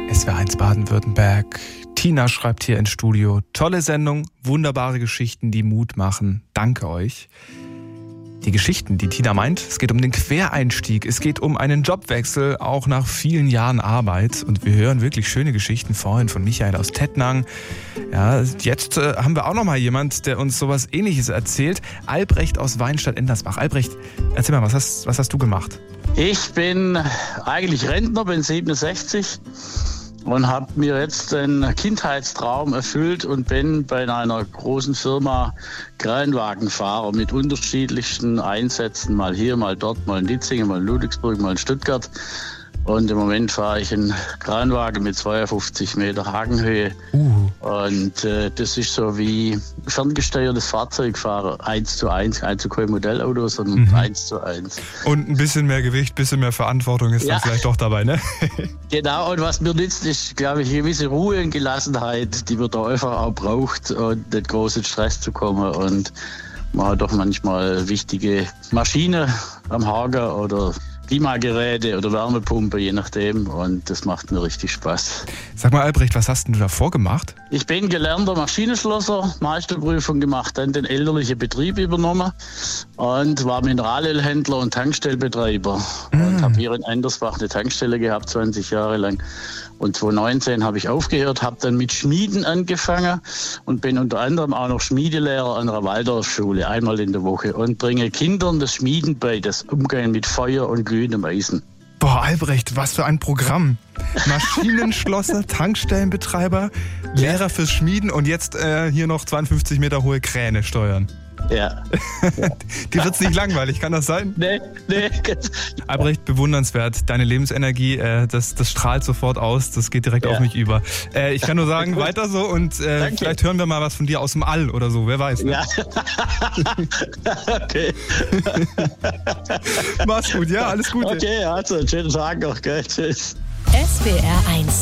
SWR1 Baden-Württemberg. Tina schreibt hier ins Studio. Tolle Sendung, wunderbare Geschichten, die Mut machen. Danke euch. Die Geschichten, die Tina meint, es geht um den Quereinstieg, es geht um einen Jobwechsel, auch nach vielen Jahren Arbeit. Und wir hören wirklich schöne Geschichten vorhin von Michael aus Tettnang. Ja, jetzt haben wir auch noch mal jemand, der uns sowas Ähnliches erzählt. Albrecht aus Weinstadt-Endersbach. Albrecht, erzähl mal, was hast du gemacht? Ich bin eigentlich Rentner, bin 67 und habe mir jetzt einen Kindheitstraum erfüllt und bin bei einer großen Firma Kranwagenfahrer mit unterschiedlichsten Einsätzen, mal hier, mal dort, mal in Ditzingen, mal in Ludwigsburg, mal in Stuttgart. Und im Moment fahre ich einen Kranwagen mit 52 Meter Hakenhöhe. Und das ist so wie ferngesteuertes Fahrzeugfahren, 1:1, also kein Modellauto, sondern 1:1. Und ein bisschen mehr Gewicht, ein bisschen mehr Verantwortung ist dann vielleicht doch dabei, ne? Genau, und was mir nützt, ist, glaube ich, eine gewisse Ruhe und Gelassenheit, die man da einfach auch braucht, und nicht groß in Stress zu kommen. Und man hat doch manchmal wichtige Maschinen am Haken oder Klimageräte oder Wärmepumpe, je nachdem. Und das macht mir richtig Spaß. Sag mal, Albrecht, was hast denn du davor gemacht? Ich bin gelernter Maschinenschlosser, Meisterprüfung gemacht, dann den elterlichen Betrieb übernommen und war Mineralölhändler und Tankstellbetreiber. Und habe hier in Endersbach eine Tankstelle gehabt, 20 Jahre lang. Und 2019 habe ich aufgehört, habe dann mit Schmieden angefangen und bin unter anderem auch noch Schmiedelehrer an einer Waldorfschule, einmal in der Woche, und bringe Kindern das Schmieden bei, das Umgehen mit Feuer und glühendem Eisen. Boah, Albrecht, was für ein Programm. Maschinenschlosser, Tankstellenbetreiber, Lehrer fürs Schmieden und jetzt hier noch 52 Meter hohe Kräne steuern. Ja. Dir wird's nicht langweilig, kann das sein? Nee. Albrecht, bewundernswert. Deine Lebensenergie, das strahlt sofort aus, das geht direkt auf mich über. Ich kann nur sagen, weiter so und vielleicht hören wir mal was von dir aus dem All oder so, wer weiß. Ne? Ja. Okay. Mach's gut, ja, alles Gute. Okay, also schönen Tag noch, gell? Tschüss. SWR1